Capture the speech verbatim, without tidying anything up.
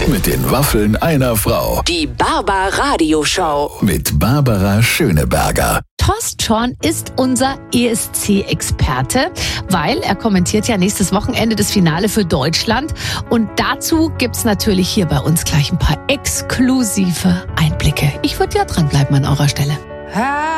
Mit den Waffeln einer Frau. Die Barbara-Radio-Show. Mit Barbara Schöneberger. Thorsten Schorn ist unser E S C-Experte, weil er kommentiert ja nächstes Wochenende das Finale für Deutschland. Und dazu gibt's natürlich hier bei uns gleich ein paar exklusive Einblicke. Ich würde ja dranbleiben an eurer Stelle.